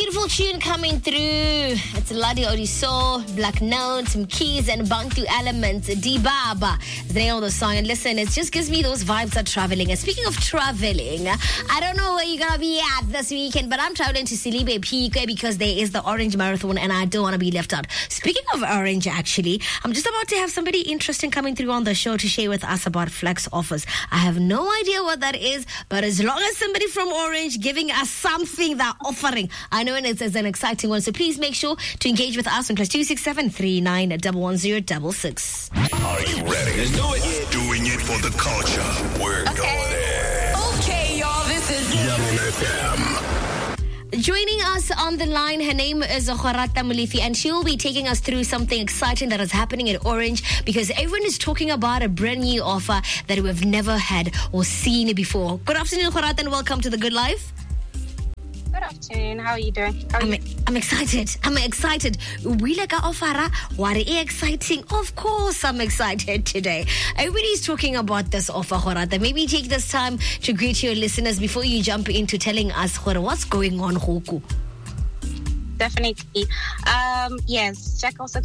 Beautiful tune coming through. It's Ladi Odiso, Black Notes, Keys, and Bantu Elements. Dibaba is the name of the song. And listen, it just gives me those vibes of traveling. And speaking of traveling, I don't know where you're going to be at this weekend, but I'm traveling to Silibe Pique because there is the Orange Marathon and I don't want to be left out. Speaking of Orange, actually, I'm just about to have somebody interesting coming through on the show to share with us about Flex offers. I have no idea what that is, but as long as somebody from Orange giving us something they're offering, I know it's an exciting one. So please make sure to engage with us on +267 39 11066. Are you ready? Let's do it. Doing it for the culture. We're going there. Okay, y'all, this is Yellow FM. Joining us on the line, her name is Kgorata Molefi, and she will be taking us through something exciting that is happening at Orange because everyone is talking about a brand new offer that we've never had or seen before. Good afternoon, Kgorata, and welcome to The Good Life. Good afternoon. How are you doing? I'm excited. I'm excited. We like our offer. What is exciting? Of course, I'm excited today. Everybody's talking about this offer, Kgorata. Maybe take this time to greet your listeners before you jump into telling us what's going on, Hoku. Definitely. Yes, Jack also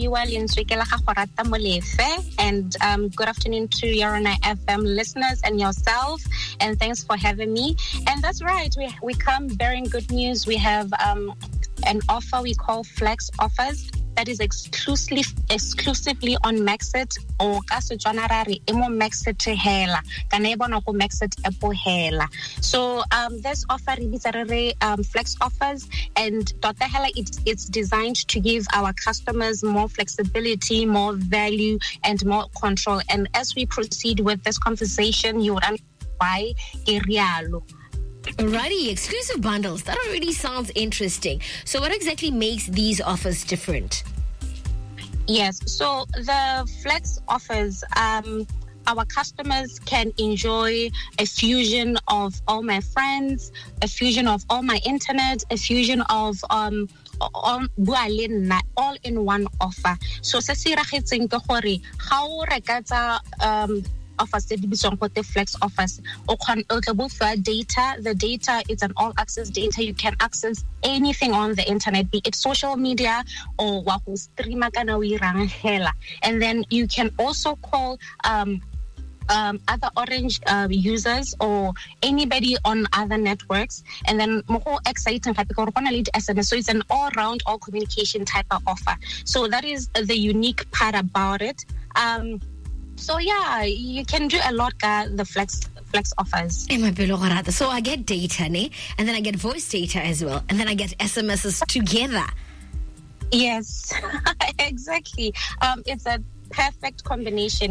and good afternoon to Yarona FM listeners and yourself, and thanks for having me. And that's right, we come bearing good news. We have an offer we call Flex offers that is exclusively on Maxit or Kasujwanarari Emo Maxit Hela. Kanebona ko Maxit Epo Hela. So this offer is Flex offers, and Dr. Hela, it's designed to give our customers more flexibility, more value, and more control. And as we proceed with this conversation, you would understand why Kerialo. Alrighty, exclusive bundles. That already sounds interesting. So what exactly makes these offers different? Yes, so the Flex offers, our customers can enjoy a fusion of all my friends, a fusion of all my internet, a fusion of all in one offer. So se se ragetseng ke gore ga o reka offers the Flex offers data. The data is an all access data. You can access anything on the internet, be it social media or stream. And then you can also call other Orange users or anybody on other networks, and then more exciting SMS. So it's an all-round, all communication type of offer. So that is the unique part about it. So yeah, you can do a lot the Flex offers. So I get data, and then I get voice data as well, and then I get SMSs together. Yes, exactly. It's a perfect combination,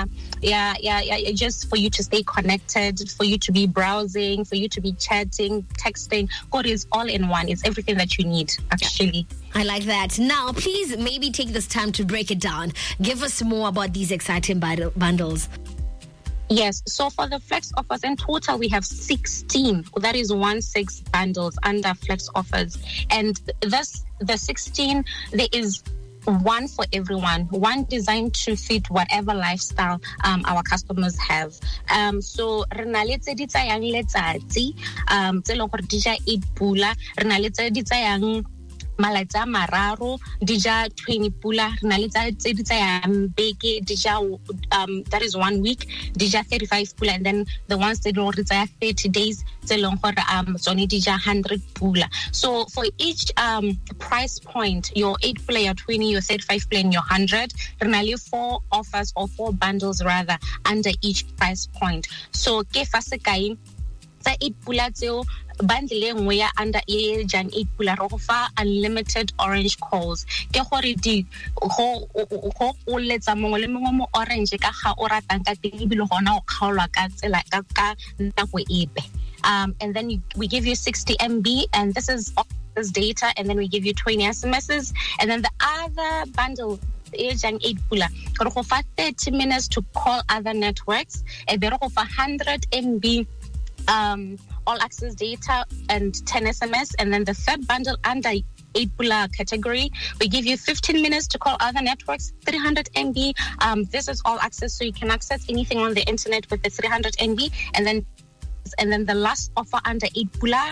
just for you to stay connected, for you to be browsing, for you to be chatting, texting. God is all in one. It's everything that you need, actually. I like that. Now, please maybe take this time to break it down. Give us more about these exciting bundles. Yes, so for the Flex offers, in total we have 16. That is 16 bundles under Flex offers. And the 16, there is one for everyone, one designed to fit whatever lifestyle our customers have. So rena le tse di tsayang letsatsi tse leng gore di ja 8 pula, rena le tse di tsayang malatsi a mararo di ja 20 pula, rena le tse di tsayang beke di ja that is 1 week di ja 35 pula, and then the ones that don't tsaya 30 days tse leng gore tsone di ja 100 pula. So for each price point, your 8 pula, your 20, your 35 pula, and your 100, rena le 4 offers or 4 bundles rather under each price point. So ke fa sekai tsa 8 pula tseo bundle engwe ya under e jang 8 pula ro go fa unlimited Orange calls. Ke gore di go o letsa mongwe le mongwe mo Orange ka ga o ratang ka teng ibile gona o kgaolwa ka tsela ka nako epe. And then we give you 60 MB, and this is all this data, and then we give you 20 SMSs, and then the other bundle is 8 pula go go fa 30 minutes to call other networks, and then go fa 100 MB all access data and 10 SMS, and then the third bundle under 8 pula category, we give you 15 minutes to call other networks, 300 MB. This is all access, so you can access anything on the internet with the 300 MB, and then the last offer under 8 pula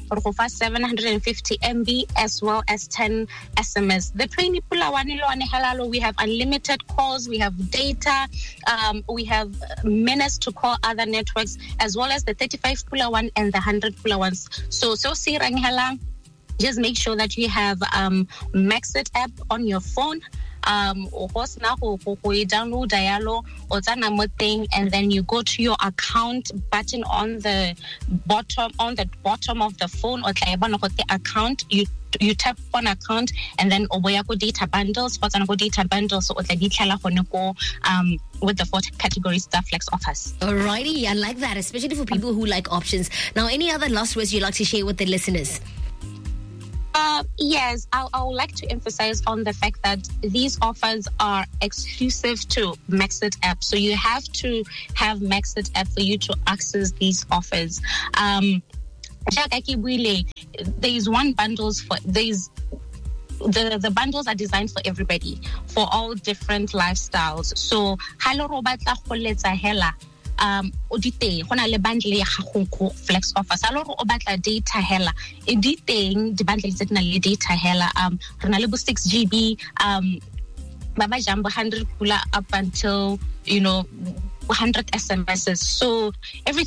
or go for 750 MB as well as 10 SMS. The 20 pula one helalo, we have unlimited calls, we have data, we have minutes to call other networks, as well as the 35 pula one and the 100 pula ones. So sirang hela, just make sure that you have Maxit app on your phone. Download dialo or thing, and then you go to your account button on the bottom of the phone or the account. You tap on account, and then go data bundles. What's go data bundles? So with the 4 categories that Flex offers. Alrighty, I like that, especially for people who like options. Now, any other last words you'd like to share with the listeners? Yes, I would like to emphasize on the fact that these offers are exclusive to Maxit app. So you have to have Maxit app for you to access these offers. There's the bundles are designed for everybody, for all different lifestyles. So odite gona le bundle ya gago Flex offers aloro o batla data hela editeng di bundles tse dina le data hela rena le 6 GB baba jambo 100 kula up until 100 SMSs. So every